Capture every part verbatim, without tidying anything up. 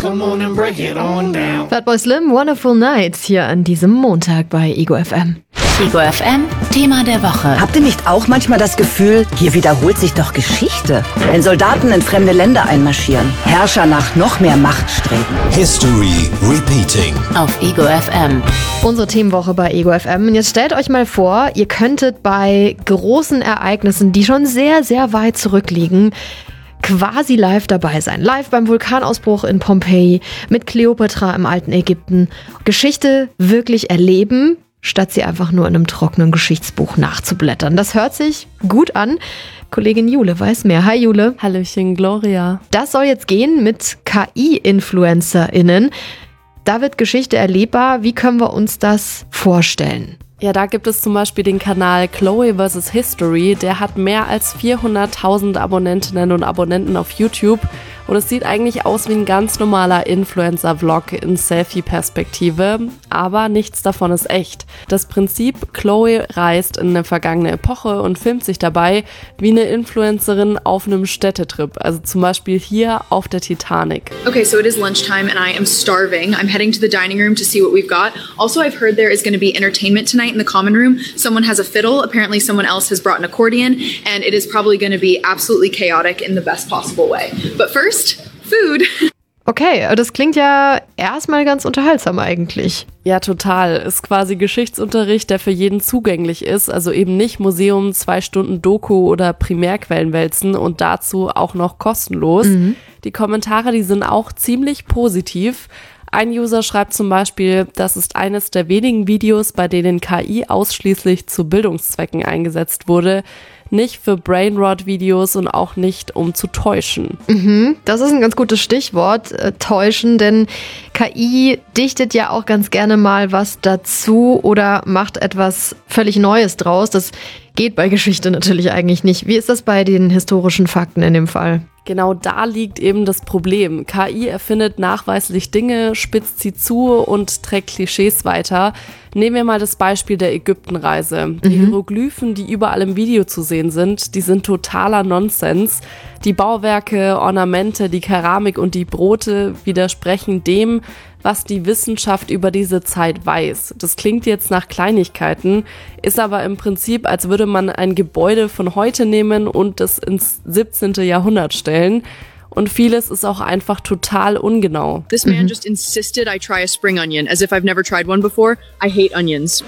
Come on and break it on down. Fatboy Slim, Wonderful Nights hier an diesem Montag bei Ego F M. Ego F M, Thema der Woche. Habt ihr nicht auch manchmal das Gefühl, hier wiederholt sich doch Geschichte? Wenn Soldaten in fremde Länder einmarschieren, Herrscher nach noch mehr Macht streben. History Repeating. Auf Ego F M. Unsere Themenwoche bei Ego F M. Und jetzt stellt euch mal vor, ihr könntet bei großen Ereignissen, die schon sehr, sehr weit zurückliegen, quasi live dabei sein. Live beim Vulkanausbruch in Pompeji, mit Kleopatra im alten Ägypten. Geschichte wirklich erleben, statt sie einfach nur in einem trockenen Geschichtsbuch nachzublättern. Das hört sich gut an. Kollegin Jule weiß mehr. Hi Jule. Hallöchen Gloria. Das soll jetzt gehen mit K I-InfluencerInnen. Da wird Geschichte erlebbar. Wie können wir uns das vorstellen? Ja, da gibt es zum Beispiel den Kanal Chloe versus. History. Der hat mehr als vierhunderttausend Abonnentinnen und Abonnenten auf YouTube. Und es sieht eigentlich aus wie ein ganz normaler Influencer-Vlog in Selfie-Perspektive, aber nichts davon ist echt. Das Prinzip, Chloe reist in eine vergangene Epoche und filmt sich dabei wie eine Influencerin auf einem Städtetrip, also zum Beispiel hier auf der Titanic. Okay, so it is lunchtime and I am starving. I'm heading to the dining room to see what we've got. Also, I've heard there is going to be entertainment tonight in the common room. Someone has a fiddle, apparently someone else has brought an accordion, and it is probably going to be absolutely chaotic in the best possible way. But first, food. Okay, das klingt ja erstmal ganz unterhaltsam eigentlich. Ja, total. Ist quasi Geschichtsunterricht, der für jeden zugänglich ist. Also eben nicht Museum, zwei Stunden Doku oder Primärquellen wälzen und dazu auch noch kostenlos. Mhm. Die Kommentare, die sind auch ziemlich positiv. Ein User schreibt zum Beispiel, das ist eines der wenigen Videos, bei denen K I ausschließlich zu Bildungszwecken eingesetzt wurde. Nicht für Brainrot-Videos und auch nicht, um zu täuschen. Mhm, das ist ein ganz gutes Stichwort, äh, täuschen, denn K I dichtet ja auch ganz gerne mal was dazu oder macht etwas völlig Neues draus. Das geht bei Geschichte natürlich eigentlich nicht. Wie ist das bei den historischen Fakten in dem Fall? Genau da liegt eben das Problem. K I erfindet nachweislich Dinge, spitzt sie zu und trägt Klischees weiter. Nehmen wir mal das Beispiel der Ägyptenreise. Die mhm. Hieroglyphen, die überall im Video zu sehen sind, die sind totaler Nonsens. Die Bauwerke, Ornamente, die Keramik und die Brote widersprechen dem, was die Wissenschaft über diese Zeit weiß. Das klingt jetzt nach Kleinigkeiten, ist aber im Prinzip, als würde man ein Gebäude von heute nehmen und das ins siebzehnten. Jahrhundert stellen. Und vieles ist auch einfach total ungenau. This man just insisted I try a spring onion, as if I've never tried one before. I hate onions.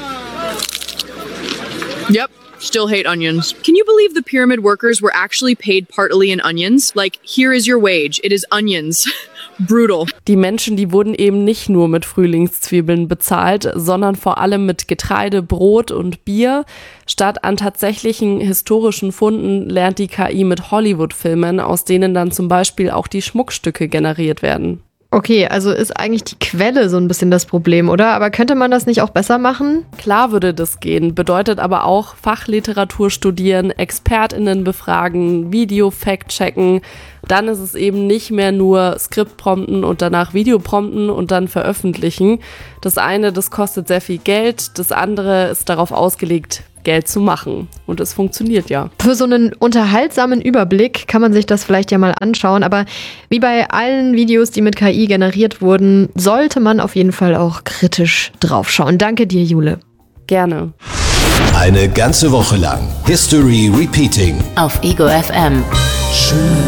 Yep, still hate onions. Can you believe the pyramid workers were actually paid partly in onions? Like, here is your wage, it is onions. Brutal. Die Menschen, die wurden eben nicht nur mit Frühlingszwiebeln bezahlt, sondern vor allem mit Getreide, Brot und Bier. Statt an tatsächlichen historischen Funden lernt die K I mit Hollywood-Filmen, aus denen dann zum Beispiel auch die Schmuckstücke generiert werden. Okay, also ist eigentlich die Quelle so ein bisschen das Problem, oder? Aber könnte man das nicht auch besser machen? Klar würde das gehen, bedeutet aber auch Fachliteratur studieren, ExpertInnen befragen, Video-Fact-checken. Dann ist es eben nicht mehr nur Skriptprompten und danach Videoprompten und dann veröffentlichen. Das eine, das kostet sehr viel Geld, das andere ist darauf ausgelegt, Geld zu machen. Und es funktioniert ja. Für so einen unterhaltsamen Überblick kann man sich das vielleicht ja mal anschauen. Aber wie bei allen Videos, die mit K I generiert wurden, sollte man auf jeden Fall auch kritisch draufschauen. Danke dir, Jule. Gerne. Eine ganze Woche lang History Repeating. Auf Ego F M. Schön.